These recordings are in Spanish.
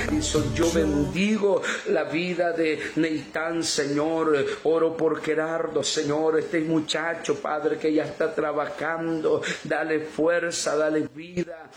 Yo bendigo la vida de Neitán, Señor. Oro por Gerardo, Señor, este muchacho, Padre, que ya está trabajando. Dale fuerza, dale vida.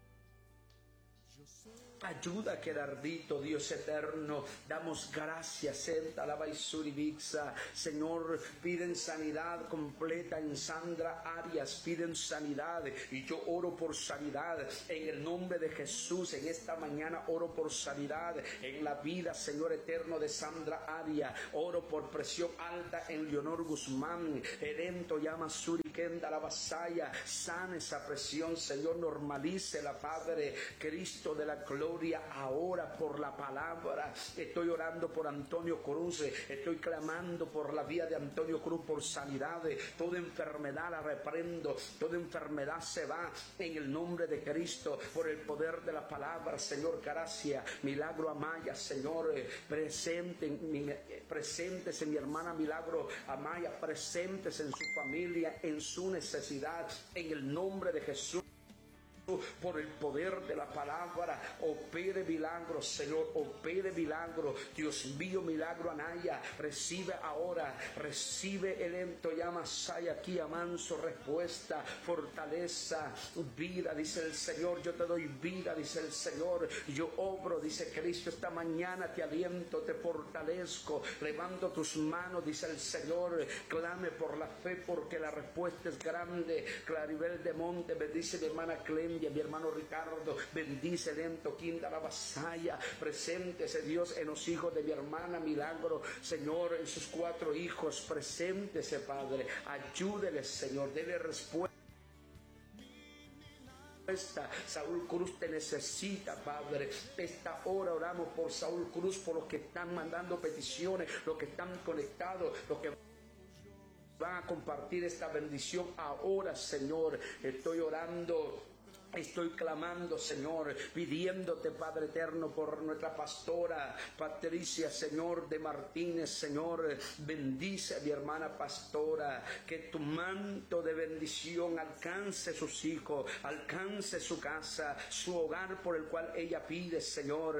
Ayuda, Gerardito, Dios eterno. Damos gracias, Senta, Alaba y Suribixa. Señor, piden sanidad completa en Sandra Arias. Piden sanidad y yo oro por sanidad en el nombre de Jesús. En esta mañana oro por sanidad en la vida, Señor eterno, de Sandra Arias. Oro por presión alta en Leonor Guzmán. Evento llama Surikenda la vasalla. Sana esa presión, Señor. Normalice la Padre Cristo de la gloria. Ahora por la palabra estoy orando por Antonio Cruz, estoy clamando por la vida de Antonio Cruz, por sanidad. Toda enfermedad la reprendo, toda enfermedad se va en el nombre de Cristo, por el poder de la palabra. Señor, gracias. Milagro Amaya, Señor, presentes en mi hermana Milagro Amaya, presentes en su familia, en su necesidad, en el nombre de Jesús. Por el poder de la palabra, opere milagro, Señor, opere milagro. Dios mío, milagro Anaya, recibe ahora, recibe el ento, llama Saya aquí, amanso, respuesta, fortaleza, vida, dice el Señor. Yo te doy vida, dice el Señor. Yo obro, dice Cristo, esta mañana te aliento, te fortalezco, levanto tus manos, dice el Señor. Clame por la fe, porque la respuesta es grande. Claribel de Monte, bendice mi hermana Clem, mi hermano Ricardo, bendice lento Quinta la vasalla, preséntese Dios en los hijos de mi hermana Milagro, Señor, en sus 4 hijos, preséntese Padre, ayúdeles Señor, dele respuesta. Saúl Cruz te necesita, Padre. Esta hora oramos por Saúl Cruz, por los que están mandando peticiones, los que están conectados, los que van a compartir esta bendición ahora, Señor. Estoy orando. Estoy clamando, Señor, pidiéndote, Padre eterno, por nuestra pastora Patricia, Señor, de Martínez, Señor, bendice a mi hermana pastora, que tu manto de bendición alcance sus hijos, alcance su casa, su hogar por el cual ella pide, Señor.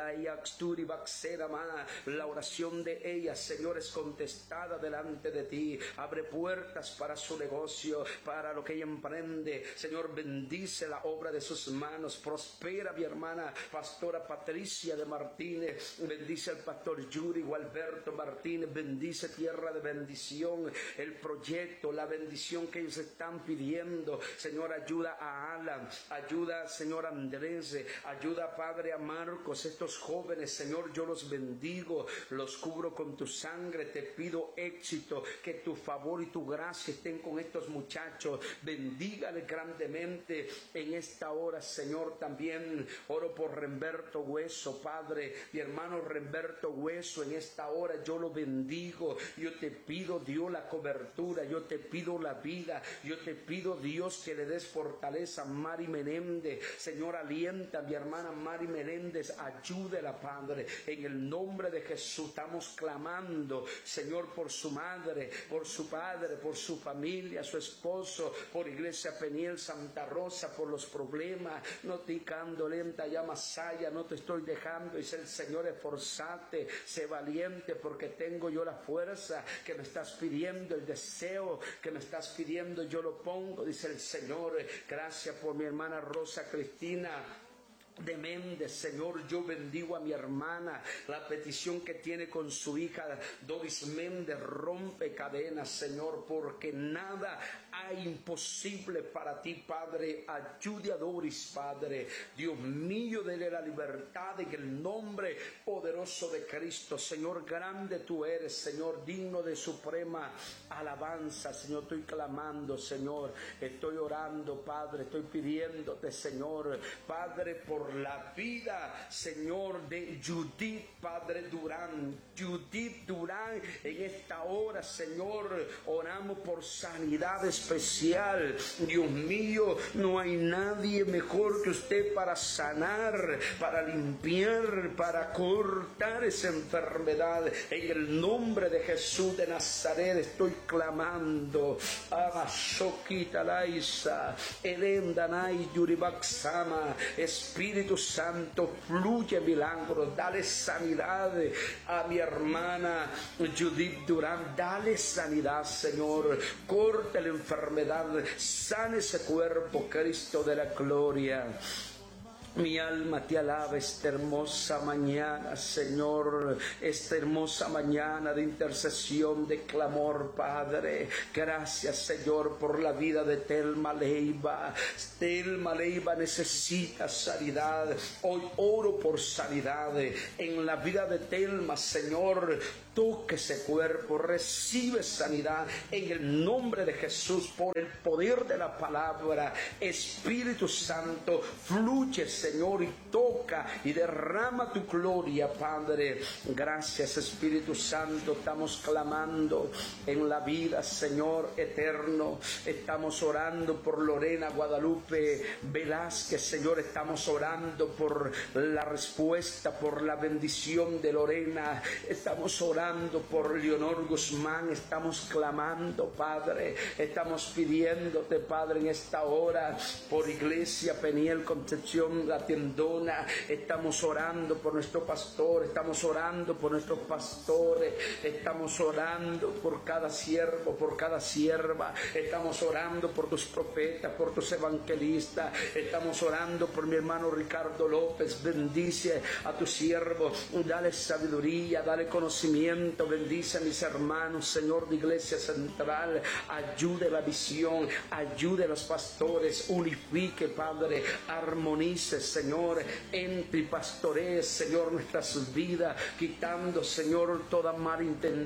La oración de ella, Señor, es contestada delante de ti. Abre puertas para su negocio, para lo que ella emprende, Señor, bendice la obra de sus manos, prospera mi hermana pastora Patricia de Martínez, bendice al pastor Yuri Gualberto Martínez, bendice tierra de bendición, el proyecto, la bendición que ellos están pidiendo, Señor, ayuda a Alan, ayuda, Señor, a Andrés, ayuda, Padre, a Marcos, estos jóvenes, Señor, yo los bendigo, los cubro con tu sangre, te pido éxito, que tu favor y tu gracia estén con estos muchachos, bendígale grandemente en esta hora, Señor. También oro por Remberto Hueso, Padre, mi hermano Remberto Hueso, en esta hora yo lo bendigo, yo te pido, Dios, la cobertura, yo te pido la vida, yo te pido, Dios, que le des fortaleza a Mari Menéndez, Señor, alienta a mi hermana Mari Menéndez, ayúdela, Padre, en el nombre de Jesús. Estamos clamando, Señor, por su madre, por su padre, por su familia, su esposo, por Iglesia Peniel Santa Rosa, por los problemas. No te cando lenta ya Masaya, no te estoy dejando, dice el Señor, esforzate, sé valiente, porque tengo yo la fuerza que me estás pidiendo, el deseo que me estás pidiendo, yo lo pongo, dice el Señor. Gracias por mi hermana Rosa Cristina de Méndez, Señor, yo bendigo a mi hermana, la petición que tiene con su hija Doris Méndez, rompe cadenas, Señor, porque nada hay imposible para ti, Padre. Ayude a Doris, Padre, Dios mío, dele la libertad en el nombre poderoso de Cristo. Señor, grande tú eres, Señor, digno de suprema alabanza, Señor. Estoy clamando, Señor, estoy orando, Padre, estoy pidiéndote, Señor, Padre, por la vida, Señor, de Judith, Padre Durán, Judith Durán, en esta hora, Señor, oramos por sanidad espiritual especial. Dios mío, no hay nadie mejor que usted para sanar, para limpiar, para cortar esa enfermedad. En el nombre de Jesús de Nazaret estoy clamando. Espíritu Santo, fluye milagros, dale sanidad a mi hermana Judith Durán, dale sanidad, Señor, corta la enfermedad, sane ese cuerpo, Cristo de la gloria. Mi alma te alaba esta hermosa mañana, Señor, esta hermosa mañana de intercesión, de clamor, Padre. Gracias, Señor, por la vida de Telma Leiva. Telma Leiva necesita sanidad. Hoy oro por sanidad en la vida de Telma, Señor. Toque ese cuerpo, recibe sanidad en el nombre de Jesús, por el poder de la palabra. Espíritu Santo, fluye, Señor, y toca y derrama tu gloria, Padre. Gracias, Espíritu Santo. Estamos clamando en la vida, Señor eterno. Estamos orando por Lorena Guadalupe Velázquez, Señor. Estamos orando por la respuesta, por la bendición de Lorena. Estamos orando por Leonor Guzmán, estamos clamando, Padre, estamos pidiéndote, Padre, en esta hora por Iglesia Peniel Concepción La Tiendona. Estamos orando por nuestro pastor, estamos orando por nuestros pastores, estamos orando por cada siervo, por cada sierva, estamos orando por tus profetas, por tus evangelistas, estamos orando por mi hermano Ricardo López. Bendice a tu siervo, dale sabiduría, dale conocimiento. Bendice a mis hermanos, Señor, de Iglesia Central. Ayude la visión, ayude a los pastores, unifique, Padre, armonice, Señor, entre y pastoree, Señor, nuestras vidas, quitando, Señor, toda malentendido